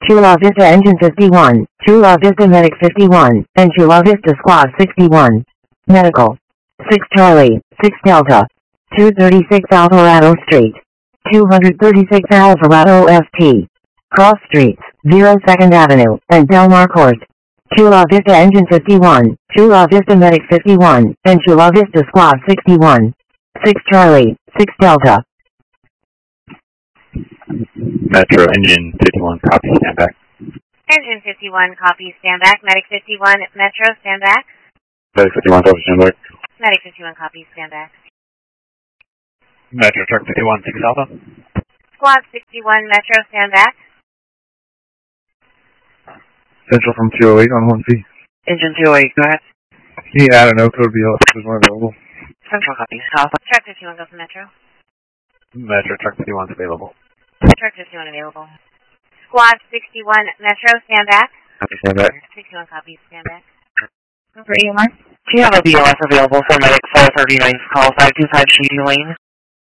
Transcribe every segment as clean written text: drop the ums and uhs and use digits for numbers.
Chula Vista Engine 51, Chula Vista Medic 51, and Chula Vista Squad 61. Medical. 6 Charlie, 6 Delta. 236 Alvarado Street. 236 Alvarado St. Cross Streets, 02nd Avenue, and Del Mar Court. Chula Vista Engine 51, Chula Vista Medic 51, and Chula Vista Squad 61. 6 Charlie, 6 Delta. Metro Engine 51, copy, stand back. Engine 51, copy, stand back. Medic 51, Metro, stand back. Medic 51, copy, stand back. Medic 51, copy, stand back. Metro Truck 51, 6 Alpha. Squad 61, Metro, stand back. Central from 208 on 1C. Engine 208, go ahead. Yeah, I don't know, code BL if there's one available. Central copy. Alpha. Truck 51, go for Metro. Metro Truck 51 is available. Truck 51 available. Squad 61, Metro, stand back. Copy, stand back. 61, copy, stand back. For EMR. Do you have a BLS available for Medic 439, call 525 Shady Lane?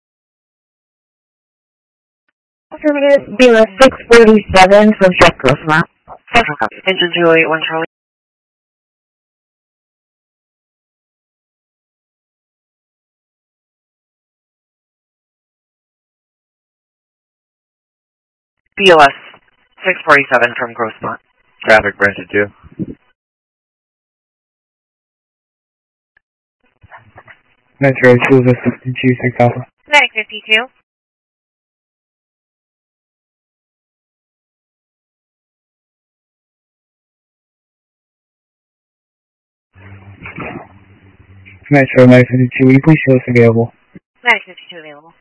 Affirmative, BLS 647 from Chef Grossmont. Central copy. Engine 208, 1 Charlie. BLS 647 from Grossmont. Traffic branch 2. Metro Chula Vista 52, 6 Alpha. Medic 52. Metro Medic 52, will you please show us available? Medic 52 available.